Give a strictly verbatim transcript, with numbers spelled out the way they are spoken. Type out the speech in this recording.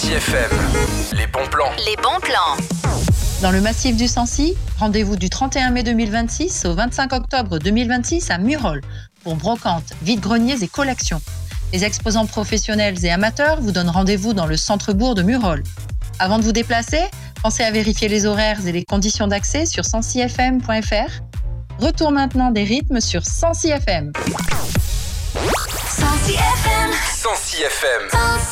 Sancy F M, les bons plans. Les bons plans. Dans le massif du Sancy, rendez-vous du trente et un mai deux mille vingt-six au vingt-cinq octobre deux mille vingt-six à Murol pour brocantes, vide-greniers et collections. Les exposants professionnels et amateurs vous donnent rendez-vous dans le centre-bourg de Murol. Avant de vous déplacer, pensez à vérifier les horaires et les conditions d'accès sur sancy f m point f r. Retour maintenant des rythmes sur Sancy F M. Sancy F M. Sancy F M.